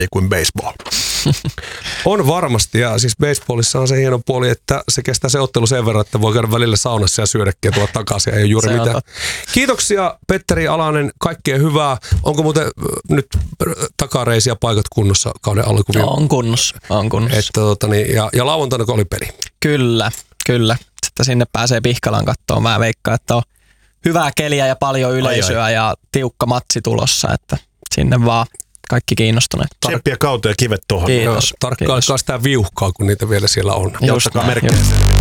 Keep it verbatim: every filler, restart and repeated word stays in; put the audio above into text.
kuin baseball. On varmasti, ja siis baseballissa on se hieno puoli, että se kestää se ottelu sen verran, että voi käydä välillä saunassa ja syödäkin ja tulla takaisin, ei ole juuri mitään. Kiitoksia Petteri Alanen, kaikkea hyvää. Onko muuten nyt takareisiä paikat kunnossa kauden alkuviin? On kunnossa, on kunnossa. Että, tota, niin, ja, ja lauantaina oli peli? Kyllä, kyllä. Sitten sinne pääsee Pihkalan kattoon. Mä veikkaan, että on hyvää keliä ja paljon yleisöä ai, ai. ja tiukka matsi tulossa, että sinne vaan kaikki kiinnostuneet. Tsemppiä kautta ja kivet tuohon. Kiitos. Tarkkailkaa sitä viuhkaa, kun niitä vielä siellä on. Just, merkkejä.